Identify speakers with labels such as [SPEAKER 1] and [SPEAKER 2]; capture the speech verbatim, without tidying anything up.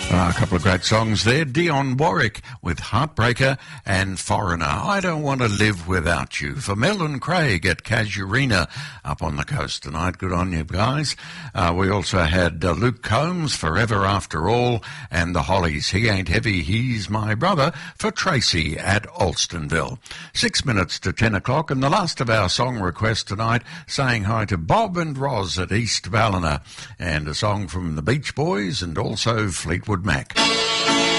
[SPEAKER 1] Uh, a couple of great songs there. Dionne Warwick with Heartbreaker and Foreigner. I Don't Want to Live Without You. For Mel and Craig at Casuarina up on the coast tonight. Good on you guys. Uh, we also had uh, Luke Combs, Forever After All, and the Hollies, He Ain't Heavy, He's My Brother, for Tracy at Alstonville. Six minutes to ten o'clock, and the last of our song requests tonight, saying hi to Bob and Roz at East Ballina, and a song from the Beach Boys and also Fleetwood Mac.